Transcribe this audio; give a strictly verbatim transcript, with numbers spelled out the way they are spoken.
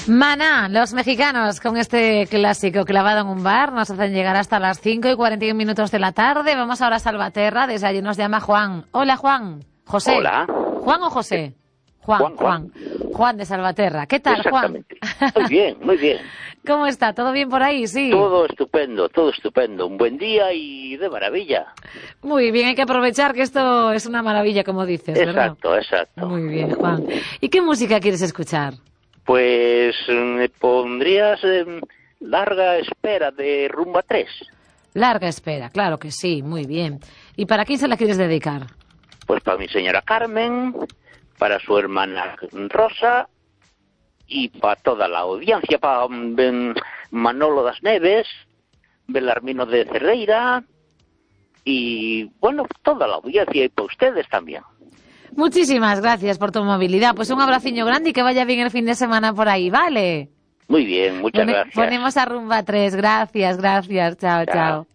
Maná, los mexicanos, con este clásico clavado en un bar, nos hacen llegar hasta las cinco y cuarenta y un minutos de la tarde. Vamos ahora a Salvaterra, desde allí nos llama Juan. Hola, Juan. José. Hola. ¿Juan o José? Juan, Juan, Juan. Juan, Juan de Salvaterra. ¿Qué tal, Juan? Exactamente. Muy bien, muy bien. ¿Cómo está? ¿Todo bien por ahí? Sí. Todo estupendo, todo estupendo. Un buen día y de maravilla. Muy bien, hay que aprovechar que esto es una maravilla, como dices, ¿verdad? Exacto, exacto. Muy bien, Juan. ¿Y qué música quieres escuchar? Pues me pondrías eh, Larga Espera de Rumba tres. Larga espera, claro que sí, muy bien. ¿Y para quién se la quieres dedicar? Pues para mi señora Carmen, para su hermana Rosa y para toda la audiencia, para um, Manolo das Neves, Belarmino de Cerdeira y, bueno, toda la audiencia y para ustedes también. Muchísimas gracias por tu movilidad. Pues un abraciño grande y que vaya bien el fin de semana por ahí, ¿vale? Muy bien, muchas Pone, gracias. Ponemos a Rumba tres. Gracias, gracias. Chao, chao. Chao.